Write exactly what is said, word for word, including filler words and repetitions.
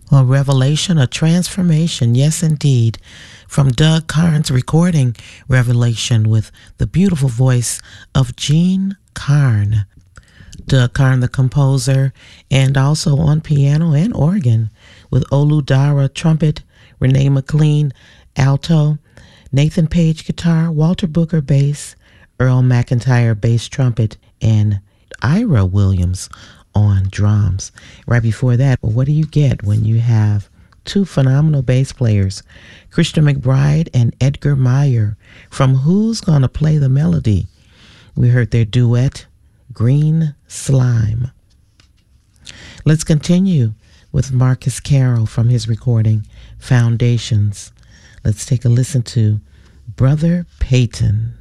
A revelation, a transformation, yes indeed, from Doug Carnes recording Revelation with the beautiful voice of Gene Carn. Doug Carn, the composer, and also on piano and organ, with Olu Dara trumpet, Renee McLean alto, Nathan Page guitar, Walter Booker bass, Earl McIntyre bass trumpet, and Ira Williams on drums. Right before that, what do you get when you have two phenomenal bass players, Christian McBride and Edgar Meyer, from Who's Gonna Play the Melody? We heard their duet, Green Slime. Let's continue with Marcus Carroll from his recording, Foundations. Let's take a listen to Brother Peyton.